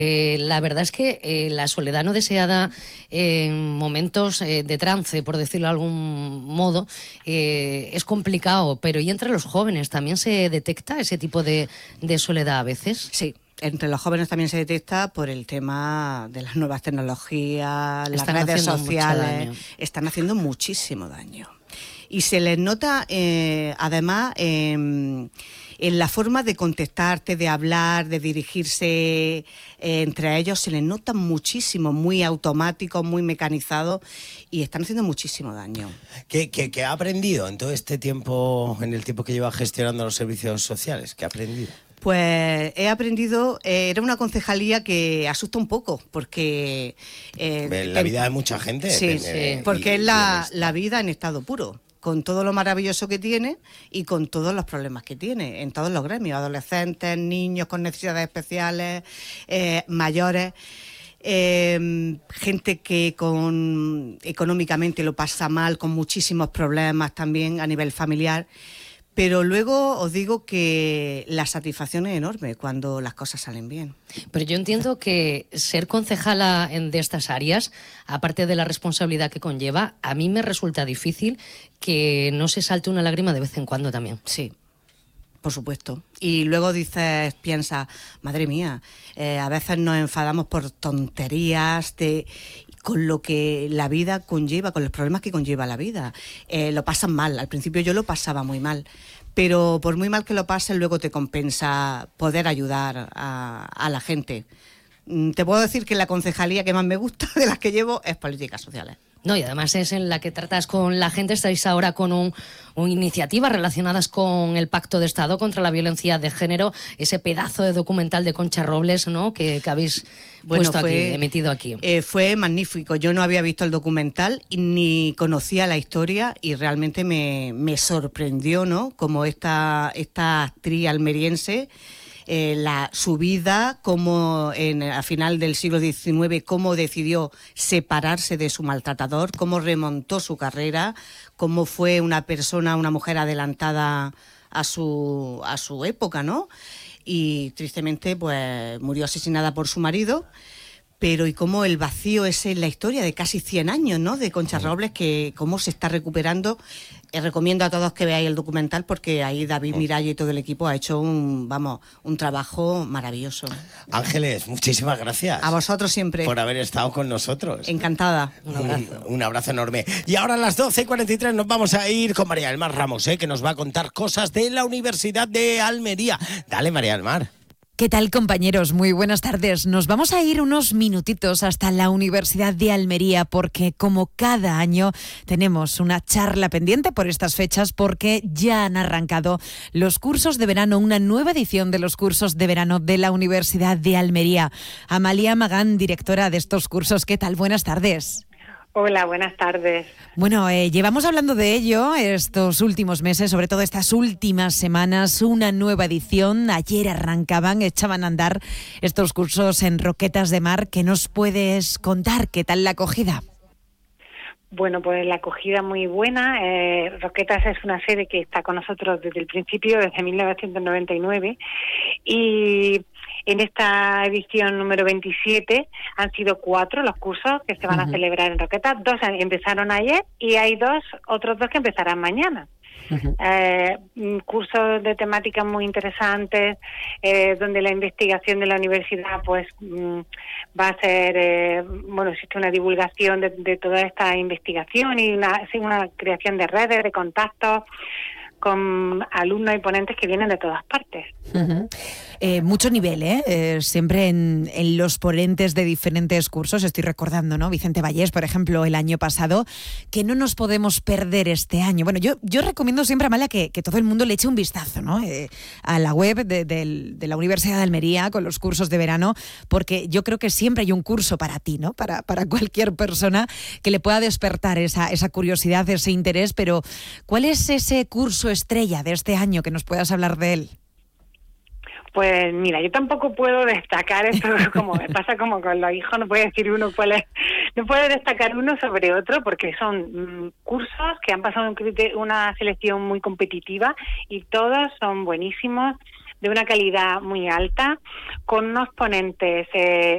La verdad es que la soledad no deseada en momentos de trance, por decirlo de algún modo, es complicado, pero ¿y entre los jóvenes también se detecta ese tipo de soledad a veces? Sí. Entre los jóvenes también se detecta por el tema de las nuevas tecnologías, las redes sociales, están haciendo muchísimo daño. Y se les nota, además, en la forma de contestarte, de hablar, de dirigirse entre ellos, se les nota muchísimo, muy automático, muy mecanizado, y están haciendo muchísimo daño. ¿Qué ha aprendido en todo este tiempo, en el tiempo que lleva gestionando los servicios sociales? ¿Qué ha aprendido? Pues he aprendido, era una concejalía que asusta un poco, porque... la vida de mucha gente. Sí, porque es la vida en estado puro, con todo lo maravilloso que tiene y con todos los problemas que tiene, en todos los gremios, adolescentes, niños con necesidades especiales, mayores... gente que económicamente lo pasa mal, con muchísimos problemas también a nivel familiar. Pero luego os digo que la satisfacción es enorme cuando las cosas salen bien. Pero yo entiendo que ser concejala de estas áreas, aparte de la responsabilidad que conlleva, a mí me resulta difícil que no se salte una lágrima de vez en cuando también. Sí, por supuesto. Y luego piensas, madre mía, a veces nos enfadamos por tonterías con lo que la vida conlleva, con los problemas que conlleva la vida. Lo pasan mal. Al principio yo lo pasaba muy mal, pero por muy mal que lo pases, luego te compensa poder ayudar a la gente. Te puedo decir que la concejalía que más me gusta de las que llevo es políticas sociales. No, y además es en la que tratas con la gente. Estáis ahora con iniciativas relacionadas con el Pacto de Estado contra la Violencia de Género, ese pedazo de documental de Concha Robles, ¿no?, que habéis emitido aquí. Fue magnífico. Yo no había visto el documental ni conocía la historia y realmente me sorprendió, ¿no?, como esta actriz almeriense, su vida, cómo a final del siglo XIX, cómo decidió separarse de su maltratador, cómo remontó su carrera, cómo fue una mujer adelantada a su época, ¿no? Y tristemente pues murió asesinada por su marido. Pero y cómo el vacío ese en la historia de casi 100 años, ¿no?, de Concha Robles, que cómo se está recuperando. Recomiendo a todos que veáis el documental porque ahí David Miralles y todo el equipo ha hecho un trabajo maravilloso. Ángeles, muchísimas gracias. A vosotros siempre. Por haber estado con nosotros. Encantada. Un abrazo enorme. Y ahora a las 12:43 nos vamos a ir con María del Mar Ramos, que nos va a contar cosas de la Universidad de Almería. Dale, María del Mar. ¿Qué tal, compañeros? Muy buenas tardes. Nos vamos a ir unos minutitos hasta la Universidad de Almería porque, como cada año, tenemos una charla pendiente por estas fechas porque ya han arrancado los cursos de verano, una nueva edición de los cursos de verano de la Universidad de Almería. Amalia Magán, directora de estos cursos, ¿qué tal? Buenas tardes. Hola, buenas tardes. Bueno, llevamos hablando de ello estos últimos meses, sobre todo estas últimas semanas, una nueva edición. Ayer echaban a andar estos cursos en Roquetas de Mar. ¿Qué nos puedes contar? ¿Qué tal la acogida? Bueno, pues la acogida muy buena. Roquetas es una sede que está con nosotros desde el principio, desde 1999, y en esta edición número 27 han sido 4 los cursos que se van a celebrar en Roquetas. 2 empezaron ayer y hay otros 2 que empezarán mañana. Cursos de temáticas muy interesantes, donde la investigación de la universidad pues va a ser, existe una divulgación de toda esta investigación y una creación de redes, de contactos con alumnos y ponentes que vienen de todas partes. Mucho nivel, siempre en los ponentes de diferentes cursos. Estoy recordando, ¿no?, Vicente Vallés, por ejemplo, el año pasado, que no nos podemos perder este año. Bueno, yo recomiendo siempre, Amalia, que todo el mundo le eche un vistazo, ¿no?, a la web de la Universidad de Almería con los cursos de verano, porque yo creo que siempre hay un curso para ti, ¿no?, para cualquier persona que le pueda despertar esa curiosidad, ese interés. Pero ¿cuál es ese curso estrella de este año que nos puedas hablar de él? Pues mira, yo tampoco puedo destacar esto, como me pasa como con los hijos, no puedo decir uno cuál es, no puedo destacar uno sobre otro porque son cursos que han pasado una selección muy competitiva y todos son buenísimos, de una calidad muy alta, con unos ponentes